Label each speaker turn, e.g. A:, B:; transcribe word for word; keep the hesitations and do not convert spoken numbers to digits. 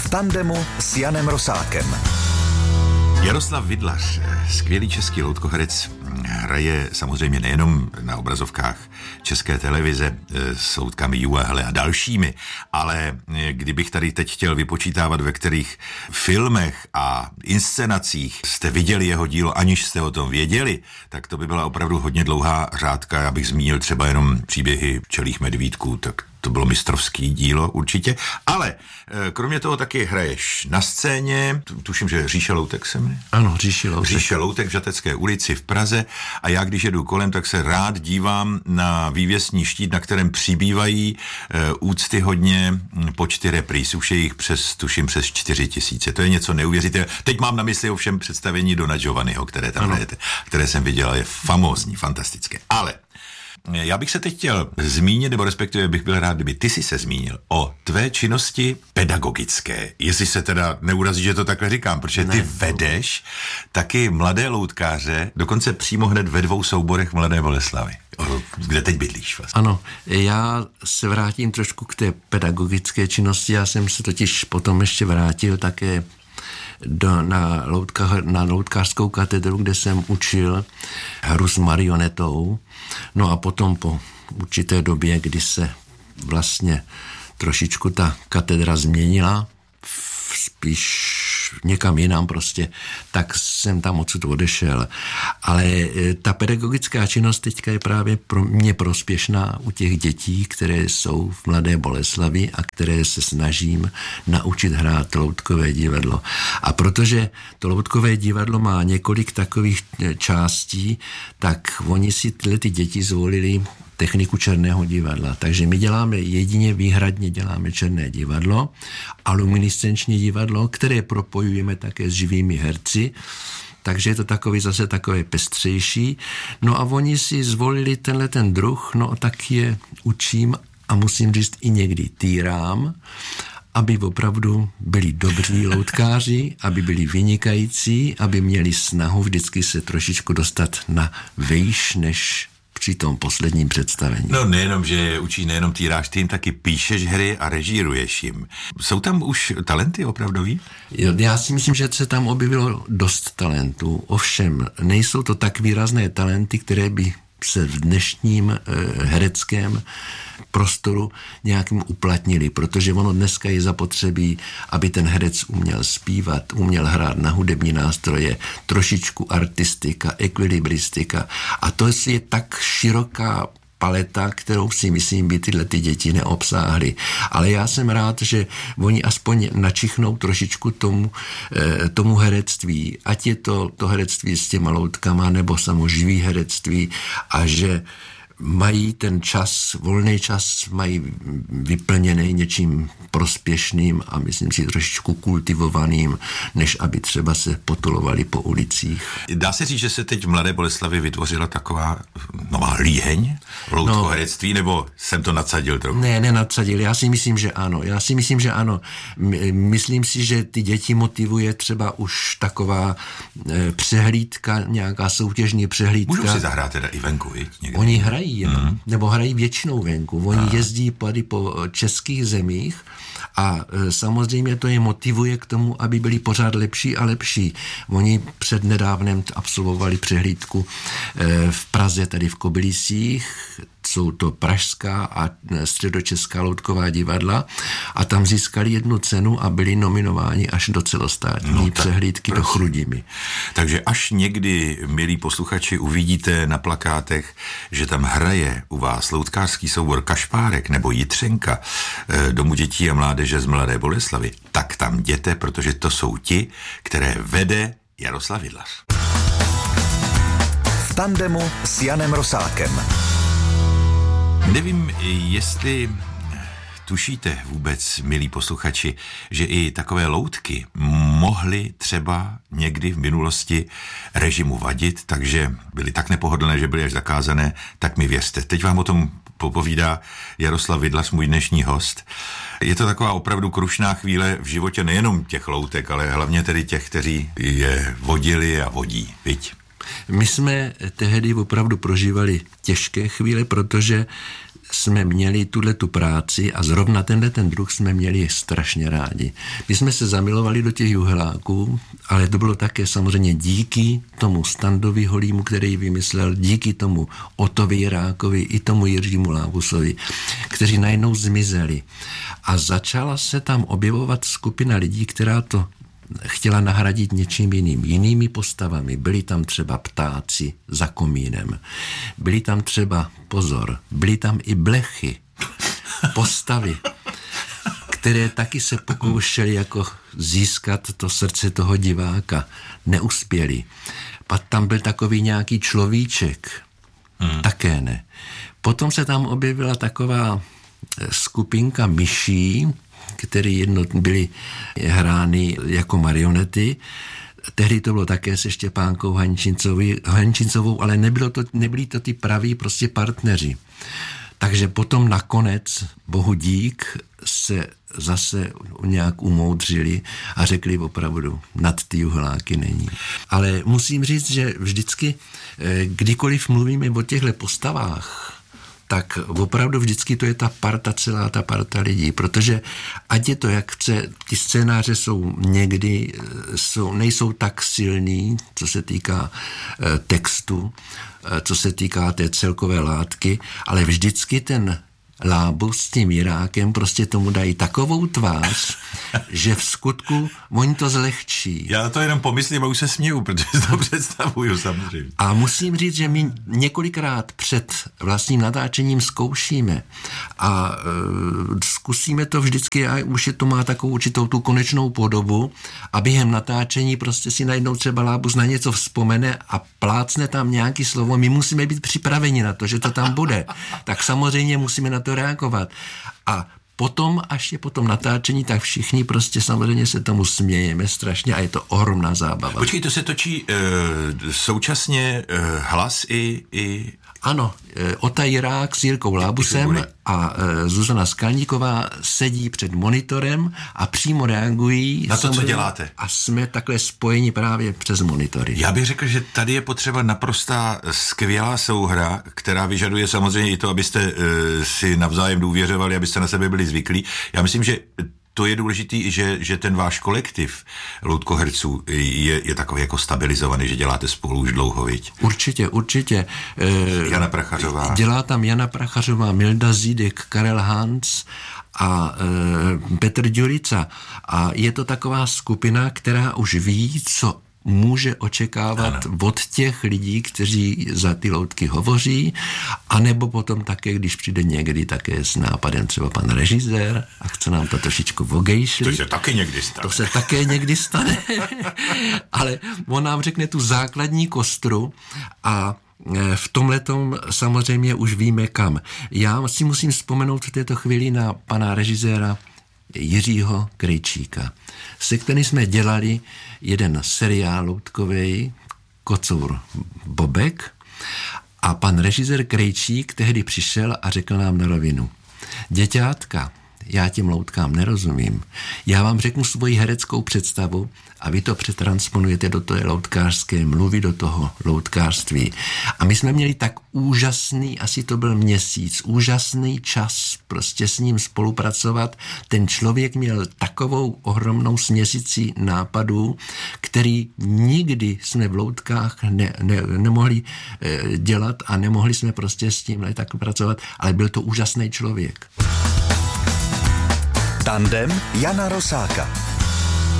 A: V tandemu s Janem Rosákem.
B: Jaroslav Vidlař, skvělý český loutkoherec, hraje samozřejmě nejenom na obrazovkách České televize s loutkami Juehle a dalšími, ale kdybych tady teď chtěl vypočítávat, ve kterých filmech a inscenacích jste viděli jeho dílo, aniž jste o tom věděli, tak to by byla opravdu hodně dlouhá řádka. Já bych zmínil třeba jenom příběhy Včelích medvídků, tak to bylo mistrovský dílo určitě, ale kromě toho taky hraješ na scéně, tuším, že Říše loutek se jmenuje.
C: Ano, Říše loutek.
B: Říše loutek v Žatecké ulici v Praze a já, když jedu kolem, tak se rád dívám na vývěsní štít, na kterém přibývají uh, úctyhodně počty repríz, už je jich přes, tuším, přes čtyři tisíce. To je něco neuvěřitelného. Teď mám na mysli ovšem představení Dona Giovanniho, které tam hrajete, které jsem viděl, je famózní, fantastické. Ale já bych se teď chtěl zmínit, nebo respektive bych byl rád, kdyby ty si se zmínil o tvé činnosti pedagogické. Jestli se teda neurazí, že to takhle říkám, protože ty ne. vedeš taky mladé loutkáře, dokonce přímo hned ve dvou souborech Mladé Boleslavi. Kde teď bydlíš vlastně?
C: Ano, já se vrátím trošku k té pedagogické činnosti. Já jsem se totiž potom ještě vrátil také Do, na, loutka, na loutkářskou katedru, kde jsem učil hru s marionetou. No a potom po určité době, kdy se vlastně trošičku ta katedra změnila, spíš někam jinam prostě, tak jsem tam odsud odešel. Ale ta pedagogická činnost teďka je právě pro mě prospěšná u těch dětí, které jsou v Mladé Boleslavi a které se snažím naučit hrát loutkové divadlo. A protože to loutkové divadlo má několik takových částí, tak oni si tyhle ty děti zvolili techniku černého divadla. Takže my děláme jedině výhradně děláme černé divadlo a luminiscenční divadlo, které propojujeme také s živými herci, takže je to takový zase takové pestřejší. No a oni si zvolili tenhle ten druh, no tak je učím a musím říct i někdy týrám, aby opravdu byli dobří loutkáři, aby byli vynikající, aby měli snahu vždycky se trošičku dostat na vejš než při tom posledním představení.
B: No nejenom, že učí nejenom týráš, ty jim taky píšeš hry a režíruješ jim. Jsou tam už talenty opravdový?
C: Já si myslím, že se tam objevilo dost talentů. Ovšem, nejsou to tak výrazné talenty, které by se v dnešním eh, hereckém prostoru nějakým uplatnili, protože ono dneska je zapotřebí, aby ten herec uměl zpívat, uměl hrát na hudební nástroje, trošičku artistika, ekvilibristika a to je tak široká paleta, kterou si myslím, by tyhle ty děti neobsáhly. Ale já jsem rád, že oni aspoň načichnou trošičku tomu, eh, tomu herectví, ať je to, to herectví s těma loutkama, nebo samoživý herectví a že mají ten čas, volný čas mají vyplněný něčím prospěšným a myslím si trošičku kultivovaným, než aby třeba se potulovali po ulicích.
B: Dá se říct, že se teď v Mladé Boleslavi vytvořila taková nová líheň loutkoherectví, no, nebo jsem to nadsadil trochu?
C: Ne, nenadsadil, já si myslím, že ano. Já si myslím, že ano. Myslím si, že ty děti motivuje třeba už taková e, přehlídka, nějaká soutěžní přehlídka.
B: Můžu si zahrát teda i venku, viď? Někdy.
C: Oni hrají Mm. nebo hrají většinou venku. Oni a. jezdí tady po českých zemích a e, samozřejmě to je motivuje k tomu, aby byli pořád lepší a lepší. Oni před nedávnem absolvovali přehlídku e, v Praze, tady v Kobylisích, jsou to pražská a středočeská loutková divadla a tam získali jednu cenu a byli nominováni až do celostátní no, přehlídky prosím. do Chrudimi.
B: Takže až někdy, milí posluchači, uvidíte na plakátech, že tam hraje u vás loutkářský soubor Kašpárek nebo Jitřenka Domu dětí a mládeže z Mladé Boleslavy, tak tam jděte, protože to jsou ti, které vede Jaroslav Vidlař.
A: V tandemu s Janem Rosákem.
B: Nevím, jestli tušíte vůbec, milí posluchači, že i takové loutky mohly třeba někdy v minulosti režimu vadit, takže byly tak nepohodlné, že byly až zakázané, tak mi věřte. Teď vám o tom popovídá Jaroslav Vidlař, můj dnešní host. Je to taková opravdu krušná chvíle v životě nejenom těch loutek, ale hlavně tedy těch, kteří je vodili a vodí, viď?
C: My jsme tehdy opravdu prožívali těžké chvíle, protože jsme měli tuhle tu práci a zrovna tenhle ten druh jsme měli strašně rádi. My jsme se zamilovali do těch juheláků, ale to bylo také samozřejmě díky tomu Standovi Holímu, který ji vymyslel, díky tomu Otovi Jirákovi i tomu Jiřímu Lábusovi, kteří najednou zmizeli. A začala se tam objevovat skupina lidí, která to chtěla nahradit něčím jiným, jinými postavami. Byli tam třeba ptáci za komínem. Byli tam třeba, pozor, byli tam i blechy, postavy, které taky se pokoušely jako získat to srdce toho diváka. Neuspěli. Pak tam byl takový nějaký človíček. Hmm. Také ne. Potom se tam objevila taková skupinka myší, které jedno byly hrány jako marionety. Tehdy to bylo také se Štěpánkou Hančincovou, ale nebylo to, nebyli to ty praví prostě partneři. Takže potom nakonec, bohu dík, se zase nějak umoudřili a řekli opravdu, nad ty juheláky není. Ale musím říct, že vždycky, kdykoliv mluvíme o těchto postavách, tak opravdu vždycky to je ta parta, celá ta parta lidí, protože ať je to jak chce, ty scénáře jsou někdy, jsou, nejsou tak silný, co se týká e, textu, e, co se týká té celkové látky, ale vždycky ten Lábus s tím Jirákem prostě tomu dají takovou tvář, že v skutku oni to zlehčí.
B: Já to jenom pomyslím a už se směju, protože to představuju samozřejmě.
C: A musím říct, že my několikrát před vlastním natáčením zkoušíme a e, zkusíme to vždycky a už je to má takovou určitou tu konečnou podobu a během natáčení prostě si najednou třeba Lábus na něco vzpomene a plácne tam nějaký slovo. My musíme být připraveni na to, že to tam bude. Tak samozřejmě musíme na to reagovat. A potom, až je potom natáčení, tak všichni prostě samozřejmě se tomu smějeme strašně a je to ohromná zábava.
B: Počkej, to se točí e, současně e, hlas i... i...
C: Ano, e, Ota Jirák s Jirkou Lábusem a e, Zuzana Skalníková sedí před monitorem a přímo reagují.
B: Na to, co děláte.
C: A jsme takhle spojeni právě přes monitory.
B: Já bych řekl, že tady je potřeba naprostá skvělá souhra, která vyžaduje samozřejmě i to, abyste e, si navzájem důvěřovali, abyste na sebe byli zvyklí. Já myslím, že to je důležitý, že, že ten váš kolektiv loutkoherců je, je takový jako stabilizovaný, že děláte spolu už dlouho, viď?
C: Určitě, určitě.
B: E, Jana Prachařová.
C: Dělá tam Jana Prachařová, Milda Zídek, Karel Hans a e, Petr Ďurica. A je to taková skupina, která už ví, co může očekávat ano. od těch lidí, kteří za ty loutky hovoří, anebo potom také, když přijde někdy také s nápadem třeba pan režisér a chce nám to trošičku vogejšlit.
B: To se taky někdy stane.
C: To se také někdy stane, ale on nám řekne tu základní kostru a v tomhletom samozřejmě už víme kam. Já si musím vzpomenout v této chvíli na pana režiséra Jiřího Krejčíka, se kterým jsme dělali jeden seriál loutkovej Kocour Bobek a pan režisér Krejčík tehdy přišel a řekl nám na rovinu: děťátka, já těm loutkám nerozumím. Já vám řeknu svoji hereckou představu a vy to přetransponujete do té loutkářské mluvy, do toho loutkářství. A my jsme měli tak úžasný, asi to byl měsíc, úžasný čas prostě s ním spolupracovat. Ten člověk měl takovou ohromnou směsici nápadů, který nikdy jsme v loutkách ne, ne, nemohli eh, dělat a nemohli jsme prostě s tím tak pracovat, ale byl to úžasný člověk.
A: Tandem Jana Rosáka.